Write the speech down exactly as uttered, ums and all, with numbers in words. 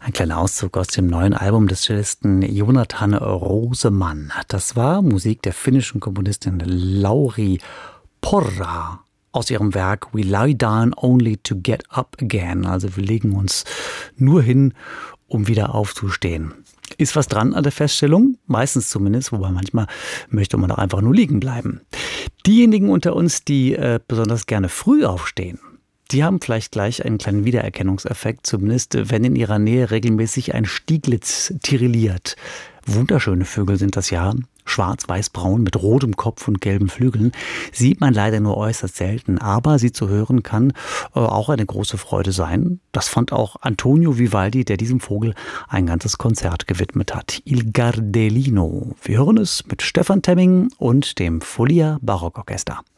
Ein kleiner Auszug aus dem neuen Album des Cellisten Jonathan Rosemann. Das war Musik der finnischen Komponistin Lauri Porra aus ihrem Werk We Lie Down Only to Get Up Again. Also wir legen uns nur hin, um wieder aufzustehen. Ist was dran an der Feststellung? Meistens zumindest, wobei manchmal möchte man doch einfach nur liegen bleiben. Diejenigen unter uns, die äh, besonders gerne früh aufstehen, die haben vielleicht gleich einen kleinen Wiedererkennungseffekt, zumindest wenn in ihrer Nähe regelmäßig ein Stieglitz tirilliert. Wunderschöne Vögel sind das ja, schwarz, weiß, braun mit rotem Kopf und gelben Flügeln. Sieht man leider nur äußerst selten, aber sie zu hören kann äh, auch eine große Freude sein. Das fand auch Antonio Vivaldi, der diesem Vogel ein ganzes Konzert gewidmet hat. Il Gardelino. Wir hören es mit Stefan Temming und dem Folia Barockorchester.